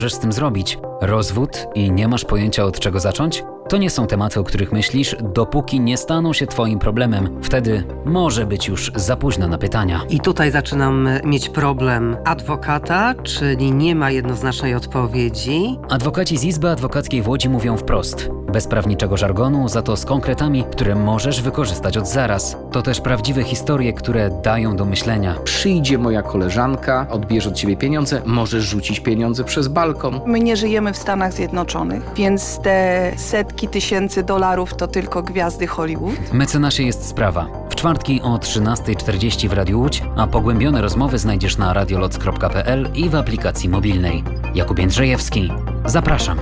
możesz z tym zrobić? Rozwód i nie masz pojęcia, od czego zacząć? To nie są tematy, o których myślisz, dopóki nie staną się twoim problemem. Wtedy może być już za późno na pytania. I tutaj zaczynam mieć problem adwokata, czyli nie ma jednoznacznej odpowiedzi. Adwokaci z Izby Adwokackiej w Łodzi mówią wprost. Bez prawniczego żargonu, za to z konkretami, które możesz wykorzystać od zaraz. To też prawdziwe historie, które dają do myślenia. Przyjdzie moja koleżanka, odbierze od ciebie pieniądze, możesz rzucić pieniądze przez balkon. My nie żyjemy w Stanach Zjednoczonych, więc te setki tysięcy dolarów to tylko gwiazdy Hollywood. Mecenasie jest sprawa. W czwartki o 13:40 w Radiu Łódź, a pogłębione rozmowy znajdziesz na radioloc.pl i w aplikacji mobilnej. Jakub Jędrzejewski. Zapraszam.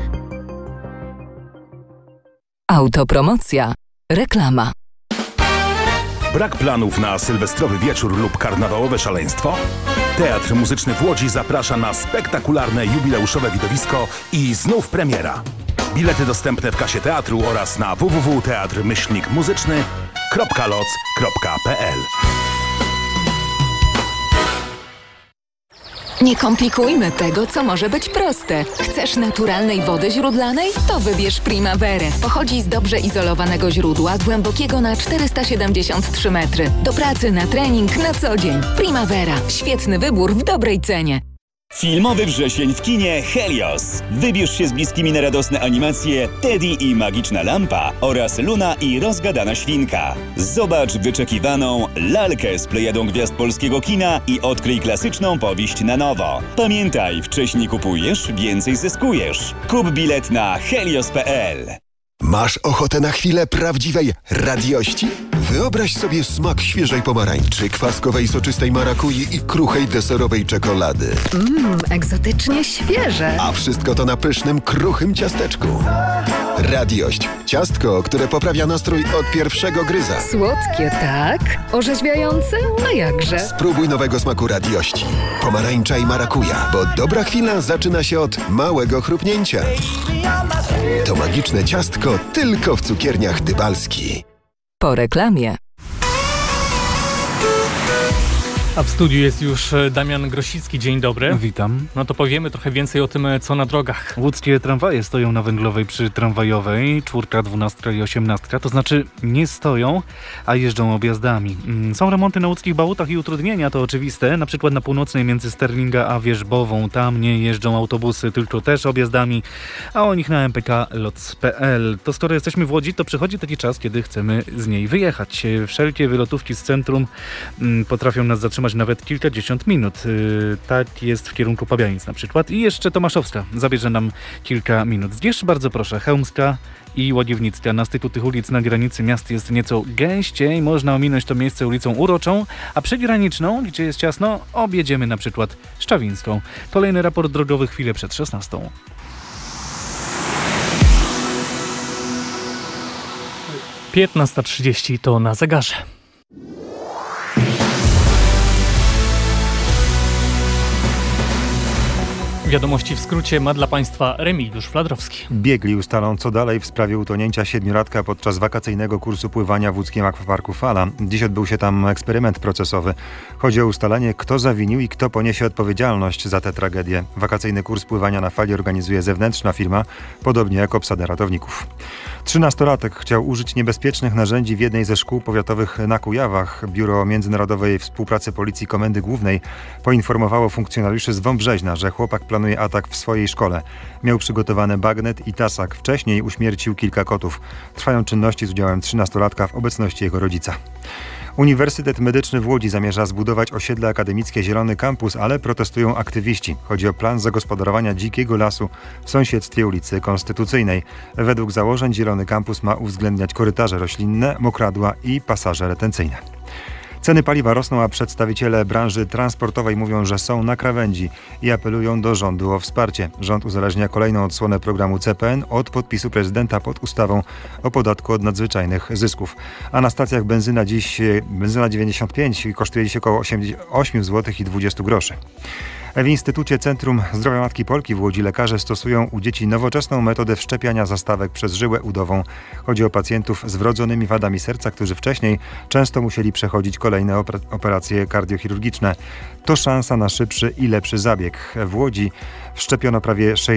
Autopromocja. Reklama. Brak planów na sylwestrowy wieczór lub karnawałowe szaleństwo? Teatr Muzyczny w Łodzi zaprasza na spektakularne jubileuszowe widowisko i znów premiera. Bilety dostępne w kasie teatru oraz na www.teatrmyślnikmuzyczny.loc.pl. Nie komplikujmy tego, co może być proste. Chcesz naturalnej wody źródlanej? To wybierz Primaverę. Pochodzi z dobrze izolowanego źródła, głębokiego na 473 metry. Do pracy, na trening, na co dzień. Primavera. Świetny wybór w dobrej cenie. Filmowy wrzesień w kinie Helios. Wybierz się z bliskimi na radosne animacje Teddy i Magiczna Lampa oraz Luna i Rozgadana Świnka. Zobacz wyczekiwaną lalkę z plejadą gwiazd polskiego kina i odkryj klasyczną powieść na nowo. Pamiętaj, wcześniej kupujesz, więcej zyskujesz. Kup bilet na helios.pl. Masz ochotę na chwilę prawdziwej radiości? Wyobraź sobie smak świeżej pomarańczy, kwaskowej soczystej marakui i kruchej deserowej czekolady. Egzotycznie świeże. A wszystko to na pysznym, kruchym ciasteczku. Radiość. Ciastko, które poprawia nastrój od pierwszego gryza. Słodkie, tak? Orzeźwiające? A jakże? Spróbuj nowego smaku radiości. Pomarańcza i marakuja, bo dobra chwila zaczyna się od małego chrupnięcia. To magiczne ciastko tylko w cukierniach Dybalski. Po reklamie. A w studiu jest już Damian Grosicki. Dzień dobry. Witam. No to powiemy trochę więcej o tym, co na drogach. Łódzkie tramwaje stoją na Węglowej przy Tramwajowej, 4, 12 i 18. To znaczy nie stoją, a jeżdżą objazdami. Są remonty na łódzkich Bałutach i utrudnienia, to oczywiste. Na przykład na północnej między Sterlinga a Wierzbową. Tam nie jeżdżą autobusy, tylko też objazdami, a o nich na mpk.loc.pl. To skoro jesteśmy w Łodzi, to przychodzi taki czas, kiedy chcemy z niej wyjechać. Wszelkie wylotówki z centrum potrafią nas zatrzymać nawet kilkadziesiąt minut. Tak jest w kierunku Pabianic na przykład. I jeszcze Tomaszowska zabierze nam kilka minut. Zbierz bardzo proszę Chełmska i Łagiewnicka. Na styku tych ulic na granicy miast jest nieco gęściej. Można ominąć to miejsce ulicą Uroczą, a przygraniczną, gdzie jest ciasno, objedziemy na przykład Szczawińską. Kolejny raport drogowy chwilę przed 16. Piętnasta 30 to na zegarze. Wiadomości w skrócie ma dla Państwa Remigiusz Fladrowski. Biegli ustalą, co dalej w sprawie utonięcia 7-latka podczas wakacyjnego kursu pływania w łódzkim akwaparku Fala. Dziś odbył się tam eksperyment procesowy. Chodzi o ustalenie, kto zawinił i kto poniesie odpowiedzialność za tę tragedię. Wakacyjny kurs pływania na fali organizuje zewnętrzna firma, podobnie jak obsada ratowników. 13-latek chciał użyć niebezpiecznych narzędzi w jednej ze szkół powiatowych na Kujawach. Biuro Międzynarodowej Współpracy Policji Komendy Głównej poinformowało funkcjonariuszy z Wąbrzeźna, że chłopak planuje atak w swojej szkole. Miał przygotowane bagnet i tasak. Wcześniej uśmiercił kilka kotów. Trwają czynności z udziałem 13-latka w obecności jego rodzica. Uniwersytet Medyczny w Łodzi zamierza zbudować osiedle akademickie Zielony Kampus, ale protestują aktywiści. Chodzi o plan zagospodarowania dzikiego lasu w sąsiedztwie ulicy Konstytucyjnej. Według założeń Zielony Kampus ma uwzględniać korytarze roślinne, mokradła i pasaże retencyjne. Ceny paliwa rosną, a przedstawiciele branży transportowej mówią, że są na krawędzi i apelują do rządu o wsparcie. Rząd uzależnia kolejną odsłonę programu CPN od podpisu prezydenta pod ustawą o podatku od nadzwyczajnych zysków. A na stacjach benzyna 95 kosztuje dziś około 8 zł i 20 groszy. W Instytucie Centrum Zdrowia Matki Polki w Łodzi lekarze stosują u dzieci nowoczesną metodę wszczepiania zastawek przez żyłę udową. Chodzi o pacjentów z wrodzonymi wadami serca, którzy wcześniej często musieli przechodzić kolejne operacje kardiochirurgiczne. To szansa na szybszy i lepszy zabieg. W Łodzi wszczepiono prawie